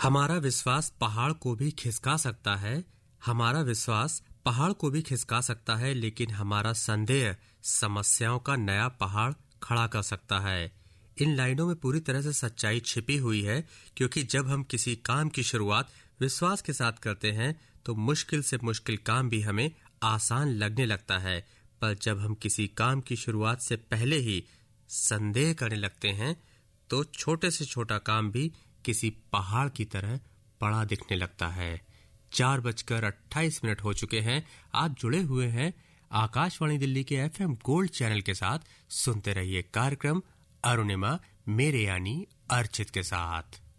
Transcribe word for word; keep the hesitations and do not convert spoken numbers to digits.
हमारा विश्वास पहाड़ को भी खिसका सकता है। हमारा विश्वास पहाड़ को भी खिसका सकता है, लेकिन हमारा संदेह समस्याओं का नया पहाड़ खड़ा कर सकता है। इन लाइनों में पूरी तरह से सच्चाई छिपी हुई है, क्योंकि जब हम किसी काम की शुरुआत विश्वास के साथ करते हैं तो मुश्किल से मुश्किल काम भी हमें आसान लगने लगता है। पर जब हम किसी काम की शुरुआत से पहले ही संदेह करने लगते हैं तो छोटे से छोटा काम भी किसी पहाड़ की तरह बड़ा दिखने लगता है। चार बजकर अट्ठाईस मिनट हो चुके हैं। आप जुड़े हुए हैं आकाशवाणी दिल्ली के एफएम गोल्ड चैनल के साथ। सुनते रहिए कार्यक्रम अरुणिमा मेरे यानी अर्चित के साथ।